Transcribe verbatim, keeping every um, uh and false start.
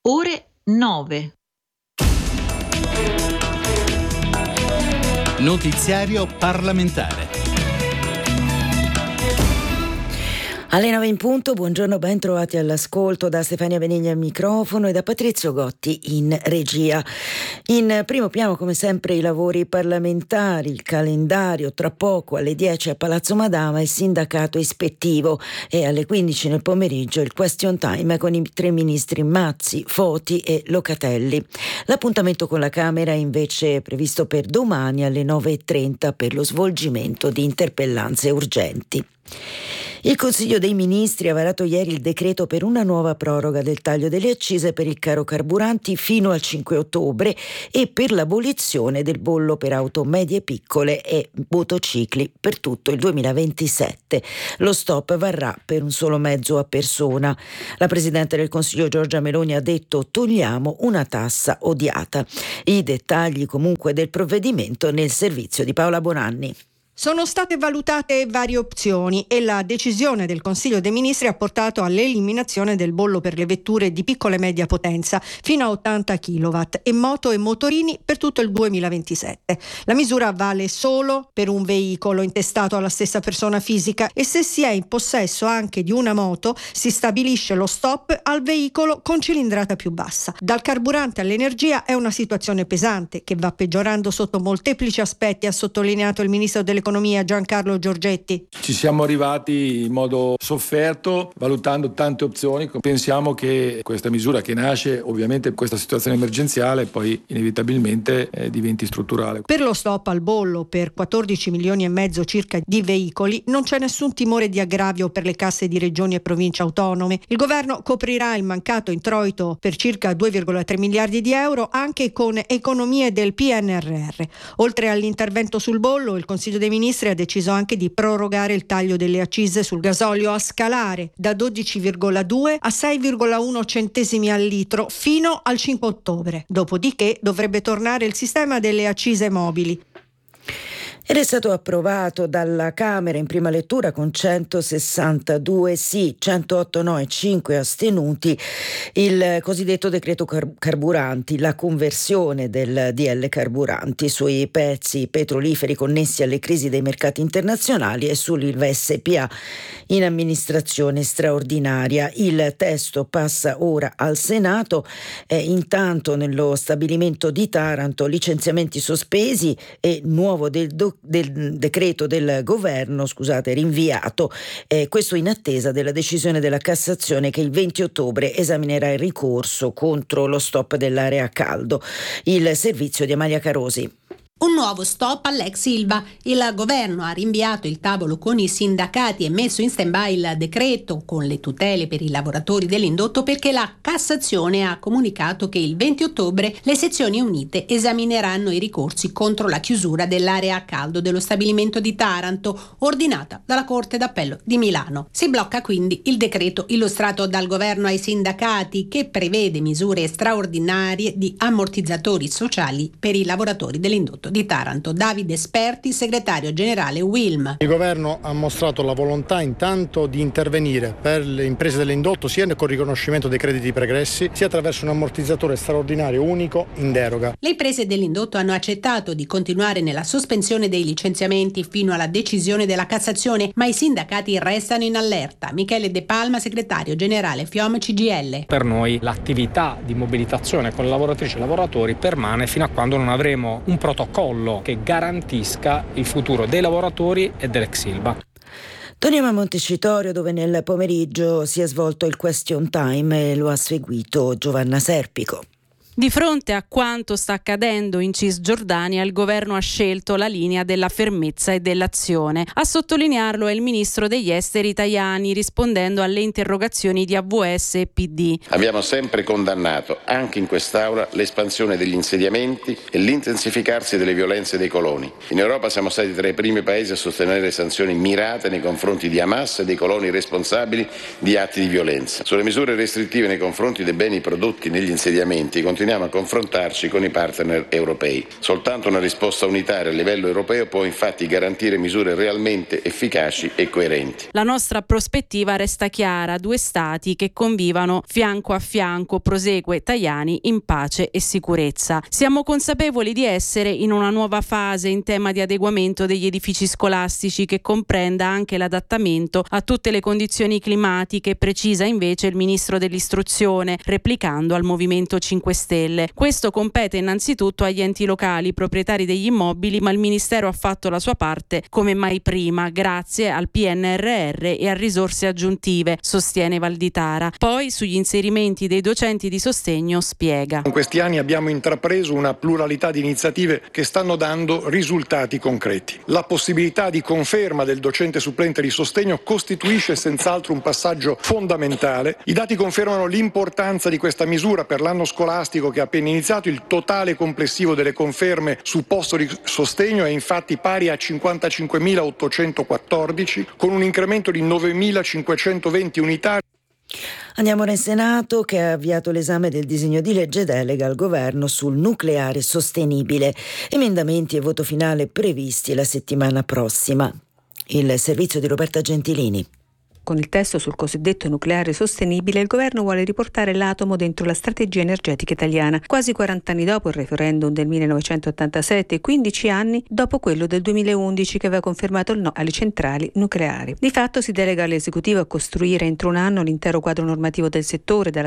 ore nove. Notiziario parlamentare. Alle nove in punto, buongiorno, ben trovati all'ascolto da Stefania Benigni al microfono e da Patrizio Gotti in regia. In primo piano, come sempre, i lavori parlamentari, il calendario, tra poco alle dieci a Palazzo Madama il sindacato ispettivo e alle quindici nel pomeriggio il question time con i tre ministri Mazzi, Foti e Locatelli. L'appuntamento con la Camera è invece previsto per domani alle nove e trenta per lo svolgimento di interpellanze urgenti. Il Consiglio dei Ministri ha varato ieri il decreto per una nuova proroga del taglio delle accise per il caro carburanti fino al cinque ottobre e per l'abolizione del bollo per auto medie e piccole e motocicli per tutto il duemilaventisette. Lo stop varrà per un solo mezzo a persona. La Presidente del Consiglio Giorgia Meloni ha detto: togliamo una tassa odiata. I dettagli comunque del provvedimento nel servizio di Paola Bonanni. Sono state valutate varie opzioni e la decisione del Consiglio dei Ministri ha portato all'eliminazione del bollo per le vetture di piccola e media potenza fino a ottanta chilowatt e moto e motorini per tutto il duemilaventisette. La misura vale solo per un veicolo intestato alla stessa persona fisica e se si è in possesso anche di una moto si stabilisce lo stop al veicolo con cilindrata più bassa. Dal carburante all'energia è una situazione pesante che va peggiorando sotto molteplici aspetti, ha sottolineato il Ministro delle Economia Giancarlo Giorgetti. Ci siamo arrivati in modo sofferto, valutando tante opzioni. Pensiamo che questa misura che nasce, ovviamente questa situazione emergenziale, poi inevitabilmente eh, diventi strutturale. Per lo stop al bollo per quattordici milioni e mezzo circa di veicoli non c'è nessun timore di aggravio per le casse di regioni e province autonome. Il governo coprirà il mancato introito per circa due virgola tre miliardi di euro anche con economie del P N R R. Oltre all'intervento sul bollo, il Consiglio dei Ministri ha deciso anche di prorogare il taglio delle accise sul gasolio a scalare da dodici virgola due a sei virgola uno centesimi al litro fino al cinque ottobre. Dopodiché dovrebbe tornare il sistema delle accise mobili. Ed è stato approvato dalla Camera in prima lettura con centosessantadue sì, centootto no e cinque astenuti il cosiddetto decreto car- carburanti, la conversione del D L carburanti sui pezzi petroliferi connessi alle crisi dei mercati internazionali e sull'Ilva S P A in amministrazione straordinaria. Il testo passa ora al Senato. Eh, intanto nello stabilimento di Taranto licenziamenti sospesi e nuovo del do- del decreto del governo, scusate, rinviato, eh, questo in attesa della decisione della Cassazione che il venti ottobre esaminerà il ricorso contro lo stop dell'area a caldo. Il servizio di Amalia Carosi. Un nuovo stop all'ex Ilva. Il governo ha rinviato il tavolo con i sindacati e messo in stand-by il decreto con le tutele per i lavoratori dell'indotto perché la Cassazione ha comunicato che il venti ottobre le sezioni unite esamineranno i ricorsi contro la chiusura dell'area a caldo dello stabilimento di Taranto, ordinata dalla Corte d'Appello di Milano. Si blocca quindi il decreto illustrato dal governo ai sindacati che prevede misure straordinarie di ammortizzatori sociali per i lavoratori dell'indotto di Taranto. Davide Esperti, segretario generale U I L M. Il governo ha mostrato la volontà intanto di intervenire per le imprese dell'indotto sia con riconoscimento dei crediti pregressi sia attraverso un ammortizzatore straordinario unico in deroga. Le imprese dell'indotto hanno accettato di continuare nella sospensione dei licenziamenti fino alla decisione della Cassazione, ma i sindacati restano in allerta. Michele De Palma, segretario generale F I O M C G I L. Per noi l'attività di mobilitazione con le lavoratrici e lavoratori permane fino a quando non avremo un protocollo che garantisca il futuro dei lavoratori e dell'ex Ilva. Torniamo a Montecitorio dove nel pomeriggio si è svolto il question time e lo ha seguito Giovanna Serpico. Di fronte a quanto sta accadendo in Cisgiordania, il governo ha scelto la linea della fermezza e dell'azione. A sottolinearlo è il ministro degli esteri Tajani, rispondendo alle interrogazioni di A V S e P D. Abbiamo sempre condannato, anche in quest'Aula, l'espansione degli insediamenti e l'intensificarsi delle violenze dei coloni. In Europa siamo stati tra i primi paesi a sostenere sanzioni mirate nei confronti di Hamas e dei coloni responsabili di atti di violenza. Sulle misure restrittive nei confronti dei beni prodotti negli insediamenti, continuiamo continuiamo a confrontarci con i partner europei. Soltanto una risposta unitaria a livello europeo può infatti garantire misure realmente efficaci e coerenti. La nostra prospettiva resta chiara: due stati che convivano fianco a fianco, prosegue Tajani, in pace e sicurezza. Siamo consapevoli di essere in una nuova fase in tema di adeguamento degli edifici scolastici che comprenda anche l'adattamento a tutte le condizioni climatiche, precisa invece il ministro dell'istruzione, replicando al Movimento cinque Stelle. Questo compete innanzitutto agli enti locali, proprietari degli immobili, ma il ministero ha fatto la sua parte come mai prima, grazie al P N R R e a risorse aggiuntive, sostiene Valditara. Poi sugli inserimenti dei docenti di sostegno spiega. In questi anni abbiamo intrapreso una pluralità di iniziative che stanno dando risultati concreti. La possibilità di conferma del docente supplente di sostegno costituisce senz'altro un passaggio fondamentale. I dati confermano l'importanza di questa misura per l'anno scolastico che è appena iniziato. Il totale complessivo delle conferme su posto di sostegno è infatti pari a cinquantacinquemilaottocentoquattordici, con un incremento di novemilacinquecentoventi unità. Andiamo ora in Senato, che ha avviato l'esame del disegno di legge delega al governo sul nucleare sostenibile. Emendamenti e voto finale previsti la settimana prossima. Il servizio di Roberta Gentilini. Con il testo sul cosiddetto nucleare sostenibile, il governo vuole riportare l'atomo dentro la strategia energetica italiana, quasi quaranta anni dopo il referendum del millenovecentottantasette e quindici anni dopo quello del duemilaundici che aveva confermato il no alle centrali nucleari. Di fatto si delega all'esecutivo a costruire entro un anno l'intero quadro normativo del settore, dalla